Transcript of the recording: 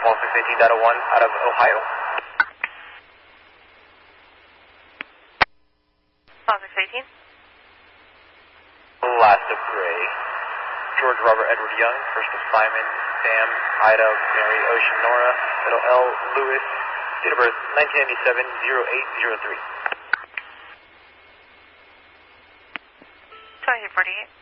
Paul 618.1 out of Ohio. Paul 618. Last of Gray. George Robert Edward Young, first of Simon, Sam, Ida, Mary, Ocean, Nora, middle L, Lewis, date of birth 1997-0803. 2048.